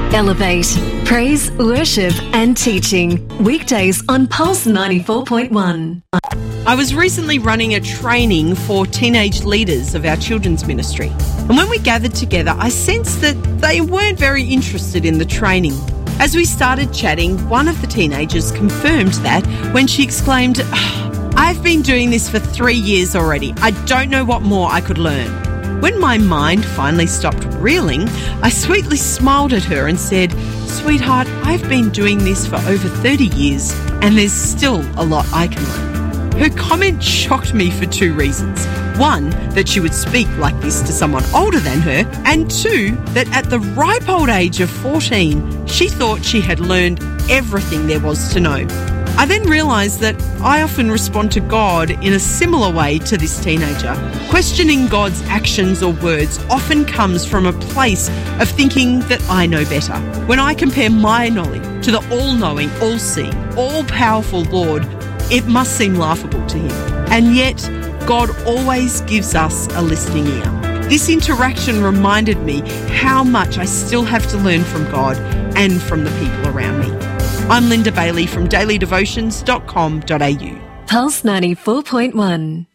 Elevate, praise, worship and teaching. Weekdays on Pulse 94.1. I was recently running a training for teenage leaders of our children's ministry. And when we gathered together, I sensed that they weren't very interested in the training. As we started chatting, one of the teenagers confirmed that when she exclaimed, "I've been doing this for 3 years already. I don't know what more I could learn." When my mind finally stopped reeling, I sweetly smiled at her and said, "Sweetheart, I've been doing this for over 30 years and there's still a lot I can learn." Her comment shocked me for 2 reasons. 1, that she would speak like this to someone older than her, and 2, that at the ripe old age of 14, she thought she had learned everything there was to know. I then realised that I often respond to God in a similar way to this teenager. Questioning God's actions or words often comes from a place of thinking that I know better. When I compare my knowledge to the all-knowing, all-seeing, all-powerful Lord, it must seem laughable to him. And yet, God always gives us a listening ear. This interaction reminded me how much I still have to learn from God and from the people around me. I'm Linda Bailey from dailydevotions.com.au. Pulse 94.1.